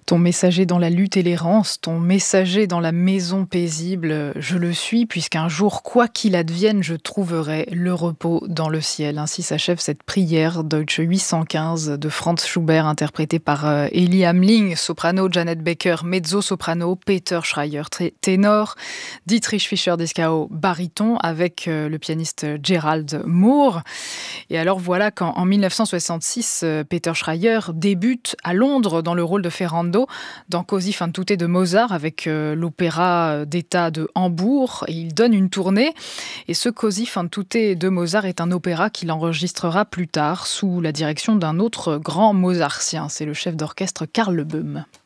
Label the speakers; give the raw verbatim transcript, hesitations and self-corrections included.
Speaker 1: Ton messager dans la lutte et l'errance, ton messager dans la maison paisible, je le suis, puisqu'un jour, quoi qu'il advienne, je trouverai le repos dans le ciel. Ainsi s'achève cette prière Deutsche huit cent quinze de Franz Schubert, interprétée par euh, Ellie Hamling, soprano, Janet Becker, mezzo-soprano, Peter Schreier, tré- ténor, Dietrich Fischer-Dieskau, baryton, avec euh, le pianiste Gerald Moore. Et alors voilà qu'en en mille neuf cent soixante-six, euh, Peter Schreier débute à Londres dans le rôle de Ferrando dans Così fan tutte de Mozart avec euh, l'opéra d'État de Hambourg. Et il donne une tournée. Et ce Così fan tutte de Mozart est un opéra qu'il enregistrera plus tard sous la direction d'un autre grand mozartien. C'est le chef d'orchestre Karl Böhm.